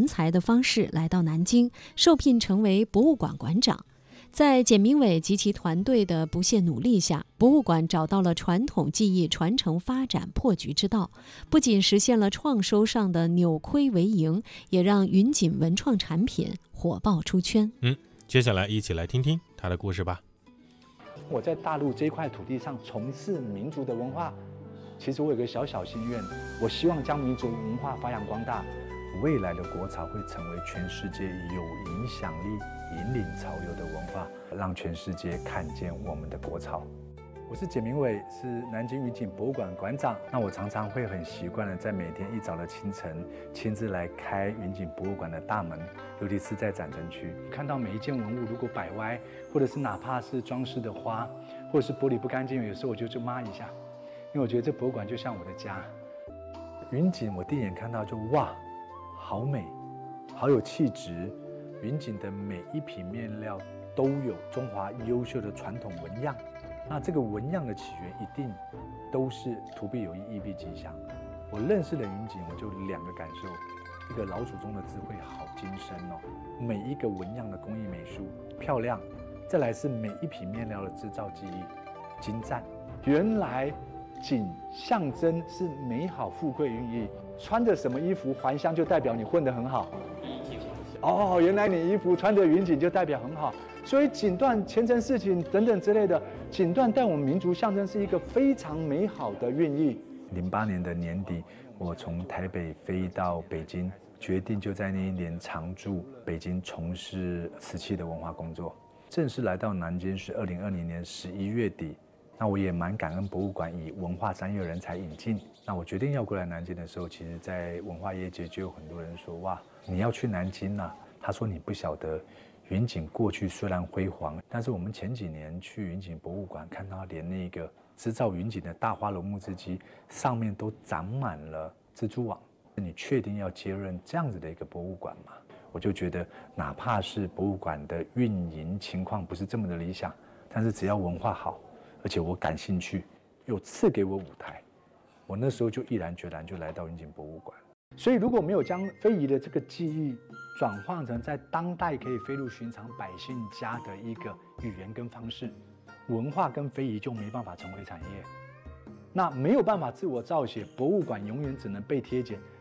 才的方式来到南京，受聘成为博物馆馆长。在简明伟及其团队的不懈努力下，博物馆找到了传统技艺传承发展破局之道，不仅实现了创收上的扭亏为盈，也让云锦文创产品火爆出圈。 接下来一起来听听他的故事吧。 我在大陆这块土地上从事民族的文化，其实我有个小小心愿，我希望将民族文化发扬光大，未来的国潮会成为全世界有影响力、引领潮流的文化，让全世界看见我们的国潮。我是简明伟，是南京云锦博物馆馆长。那我常常会很习惯的在每天一早的清晨，亲自来开云锦博物馆的大门，尤其是在展陈区，看到每一件文物如果摆歪，或者是哪怕是装饰的花，或者是玻璃不干净，有时候我就骂一下，因为我觉得这博物馆就像我的家。云锦我第一眼看到就哇，好美，好有气质。云锦的每一匹面料都有中华优秀的传统纹样。那这个纹样的起源一定都是图必有意，义必吉祥。我认识了云锦，我就两个感受：一个老祖宗的智慧好精深哦，每一个纹样的工艺美术漂亮；再来是每一匹面料的制造技艺精湛。原来锦象征是美好、富贵、寓意，穿着什么衣服还乡就代表你混得很好。哦，原来你衣服穿着云锦就代表很好。所以锦缎、前程似锦等等之类的，锦缎带我们民族象征是一个非常美好的寓意。08年的年底，我从台北飞到北京，决定就在那一年常驻北京从事瓷器的文化工作。正式来到南京是2020年11月底，那我也蛮感恩博物馆以文化专业人才引进。那我决定要过来南京的时候，其实在文化业界就有很多人说：哇，你要去南京啊？他说你不晓得。云锦过去虽然辉煌，但是我们前几年去云锦博物馆看到，连那个制造云锦的大花楼木制机上面都长满了蜘蛛网。你确定要接任这样子的一个博物馆吗？我就觉得，哪怕是博物馆的运营情况不是这么的理想，但是只要文化好，而且我感兴趣，又赐给我舞台，我那时候就毅然决然就来到云锦博物馆。所以如果没有将非遗的这个技艺转换成在当代可以飞入寻常百姓家的一个语言跟方式，文化跟非遗就没办法成为产业。那没有办法自我造血，博物馆永远只能被贴减。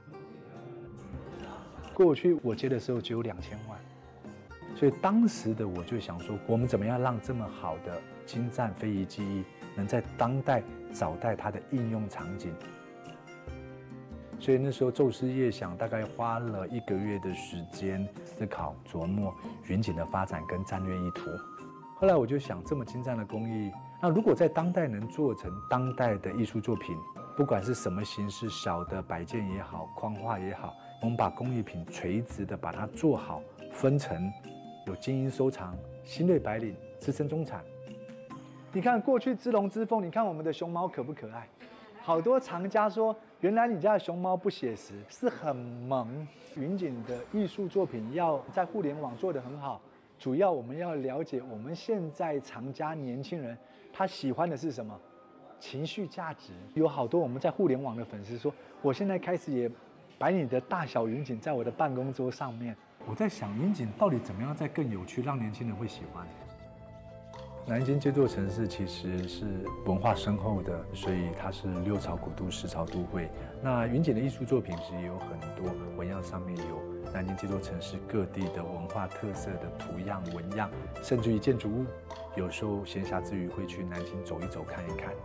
过去我接的时候只有2000万，所以当时的我就想说，我们怎么样让这么好的精湛非遗技艺能在当代找到它的应用场景。所以那时候昼思夜想，大概花了1个月的时间思考琢磨云锦的发展跟战略意图。后来我就想，这么精湛的工艺，那如果在当代能做成当代的艺术作品，不管是什么形式，小的摆件也好，框画也好，我们把工艺品垂直的把它做好，分成有精英收藏、新锐白领、资深中产。你看过去之龙之凤，你看我们的熊猫可不可爱？好多藏家说，原来你家的熊猫不写实，是很萌。云锦的艺术作品要在互联网做得很好，主要我们要了解我们现在藏家年轻人他喜欢的是什么情绪价值。有好多我们在互联网的粉丝说，我现在开始也摆你的大小云锦在我的办公桌上面。我在想，云锦到底怎么样再更有趣，让年轻人会喜欢。南京这座城市其实是文化深厚的，所以它是6朝古都、10朝都会。那云锦的艺术作品其实也有很多纹样，上面有南京这座城市各地的文化特色的图样、纹样，甚至于建筑物。有时候闲暇之余会去南京走一走、看一看。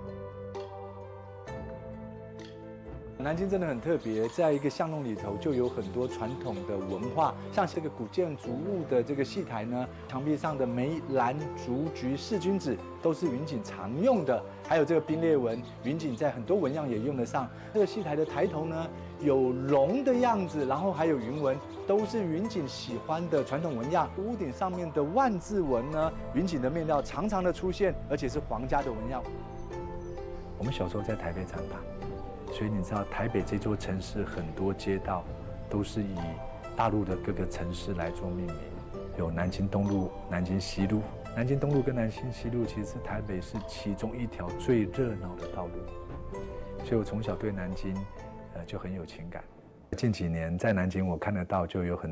南京真的很特别，在一个巷弄里头就有很多传统的文化，像这个古建筑物的这个戏台呢，墙壁上的梅、兰、竹、菊、四君子都是云锦常用的，还有这个冰裂纹，云锦在很多纹样也用得上。这个戏台的抬头呢，有龙的样子，然后还有云纹，都是云锦喜欢的传统纹样。屋顶上面的万字纹呢，云锦的面料常常的出现，而且是皇家的纹样。我们小时候在台北长大。所以你知道，台北这座城市很多街道都是以大陆的各个城市来做命名，有南京东路、南京西路。南京东路跟南京西路其实是台北市其中一条最热闹的道路，所以我从小对南京就很有情感。近几年在南京我看得到就有很